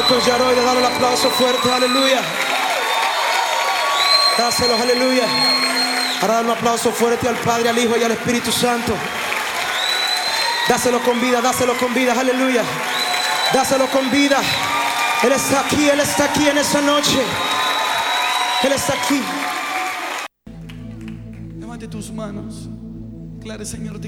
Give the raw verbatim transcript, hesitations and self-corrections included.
Marcos Yaroide, dale un aplauso fuerte, aleluya. Dáselo, aleluya. Ahora dale un aplauso fuerte al Padre, al Hijo y al Espíritu Santo. Dáselo con vida, dáselo con vida, aleluya. Dáselo con vida. Él está aquí, Él está aquí en esa noche. Él está aquí. Levante tus manos. Claro, Señor, te